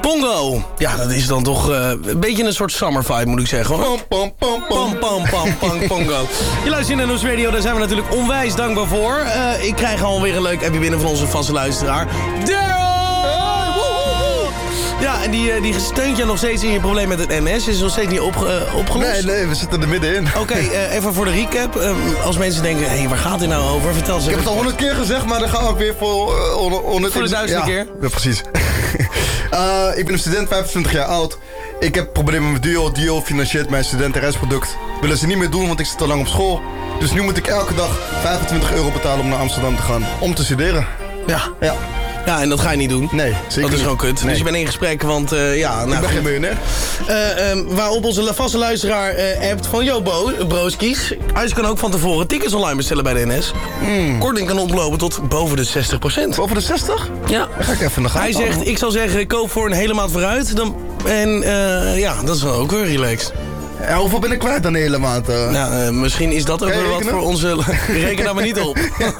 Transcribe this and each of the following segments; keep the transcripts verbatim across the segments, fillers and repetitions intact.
Pongo. Ja, dat is dan toch uh, een beetje een soort summer vibe, moet ik zeggen. Hoor. Pam, pam, pam, pam. Pam, pam, pam, pam, pongo. Je luistert in N O S Radio, daar zijn we natuurlijk onwijs dankbaar voor. Uh, ik krijg alweer een leuk appje binnen van onze vaste luisteraar. Daryl! Ja, en die, die steunt je nog steeds in je probleem met het M S. Is nog steeds niet opge, uh, opgelost? Nee, nee, we zitten er middenin. Oké, okay, uh, even voor de recap. Uh, als mensen denken, hé, hey, waar gaat dit nou over? Vertel ze. Ik heb het al honderd keer gezegd, maar dan gaan we weer voor... Uh, on, on, voor de duizende ja, keer? Ja, precies. uh, ik ben een student, vijfentwintig jaar oud. Ik heb problemen met Duo. Duo financiert mijn studentenreisproduct. Willen ze niet meer doen, want ik zit te lang op school. Dus nu moet ik elke dag vijfentwintig euro betalen om naar Amsterdam te gaan. Om te studeren. Ja. Ja. Ja, en dat ga je niet doen. Nee, zeker Dat is gewoon kut. Nee. Dus je bent in gesprek, want uh, ja... Nou, ik ben goed. geen miljonair. Uh, um, waarop onze vaste luisteraar uh, appt van... Yo, Bo, broskies. Hij kan ook van tevoren tickets online bestellen bij de N S. Mm. Korting kan oplopen tot boven de zestig procent. Boven de zestig? Ja. Dan ga ik even naar gaan. Hij zegt, ik zal zeggen, koop voor een hele maand vooruit. Dan, en uh, ja, dat is dan ook weer relaxed. Ja, hoeveel ben ik kwijt dan de hele maand? Uh? Nou, uh, misschien is dat ook Hey, weer wat voor onze... Reken daar maar niet op.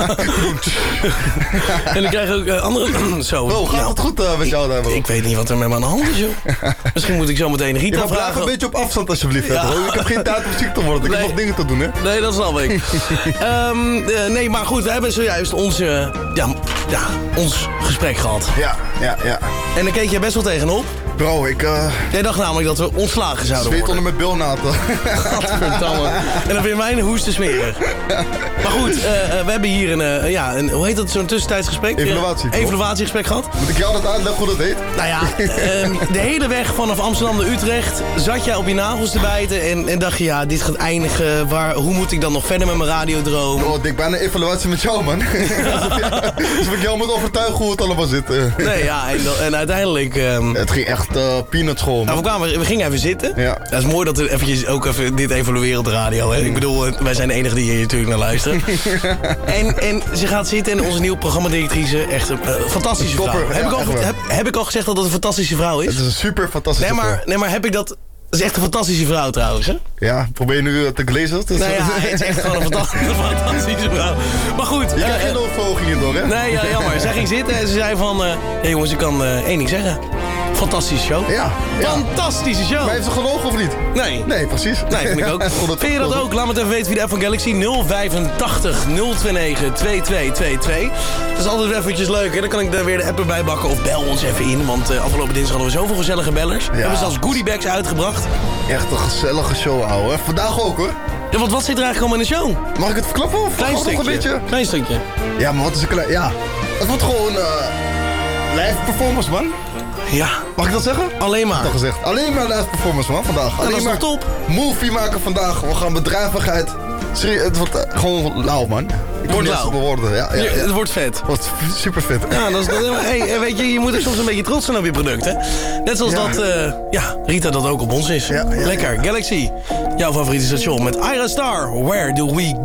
En dan krijg je ook uh, andere... Zo. Oh, gaat nou, het goed uh, met jou daar, bro? Ik, ik weet niet wat er met me aan de hand is, joh. Misschien moet ik zo meteen Rita ja, maar vragen. blijf een beetje op afstand alsjeblieft. Ja. Bro. Ik heb geen tijd om ziek te worden. Ik nee. heb nog dingen te doen, hè? Nee, dat snap ik. um, uh, nee, maar goed, we hebben zojuist onze, ja, ja, ons gesprek gehad. Ja, ja, ja. En daar keek jij best wel tegenop. Bro, ik... Uh... Jij dacht namelijk dat we ontslagen zouden zweet worden. onder mijn bilnaten. Gadverdamme. En dan vind je mij een hoesten smerig. Maar goed, uh, uh, we hebben hier een, uh, ja, een, hoe heet dat, zo'n tussentijds gesprek? Evaluatie. Uh, evaluatiegesprek gehad. Moet ik jou dat uitleggen hoe dat heet? Nou ja, uh, de hele weg vanaf Amsterdam naar Utrecht zat jij op je nagels te bijten. En, en dacht je, ja, dit gaat eindigen. Waar, hoe moet ik dan nog verder met mijn radiodroom? Bro, ik bijna een evaluatie met jou, man. Alsof ik jou moet overtuigen hoe het allemaal zit. Nee, ja, en, en uiteindelijk... Um, het ging echt uh, peanuts gewoon. Nou, we, kwamen, we gingen even zitten. Ja. Dat is mooi dat we eventjes ook even dit evalueren op de radio. Hè? Ik bedoel, wij zijn de enige die hier natuurlijk naar luisteren. en, en ze gaat zitten en onze nieuwe programmadirectrice, echt een uh, fantastische vrouw. Topper, heb, ja, ik al, heb, heb ik al gezegd dat het een fantastische vrouw is? Het is een super fantastische nee, maar, vrouw. nee, maar heb ik dat... Dat is echt een fantastische vrouw trouwens, hè? Ja, probeer je nu te glazen? Nee, ja, het is echt gewoon een fantastische, fantastische vrouw. Maar goed... Je krijgt uh, geen loonverhogingen door, hè? Nee, ja, jammer. Zij ging zitten en ze zei van... Uh, hey jongens, ik kan uh, één ding zeggen. Fantastische show. Ja, ja. Fantastische show. Maar heeft ze gelogen of niet? Nee. Nee, precies. Nee, vind ik ook. Vind je dat ook? Laat me het even weten via de app van Galaxy nul vijf acht nul twee negen twee twee twee twee. Dat is altijd eventjes leuk, hè? Dan kan ik daar weer de app erbij bakken. Of bel ons even in, want uh, afgelopen dinsdag hadden we zoveel gezellige bellers. Ja. We hebben zelfs goodiebags uitgebracht. Echt een gezellige show, ouwe. Vandaag ook, hoor. Ja, want wat zit er eigenlijk allemaal in de show? Mag ik het verklappen? Of Klein stukje. Nog een beetje? Klein stukje. Ja, maar wat is een klein... Ja, het wordt gewoon... Uh, live performance, man. Ja. Mag ik dat zeggen? Alleen maar. Dat gezegd. Alleen maar live performance, man, vandaag. Ja, Alleen dat is maar top. Movie maken vandaag. We gaan bedrijvigheid. Serie, het wordt uh, gewoon lauw, man. Ik Wordt lauw. lauw. Ja, ja, ja. Het wordt vet. Het wordt super vet. Ja, dat is, dat, hey, weet je, je moet er soms een beetje trots zijn op je product, hè? Net zoals ja. dat, uh, ja, Rita dat ook op ons is. Ja, ja, Lekker. ja. Galaxy, jouw favoriete station met Ira Star. Where do we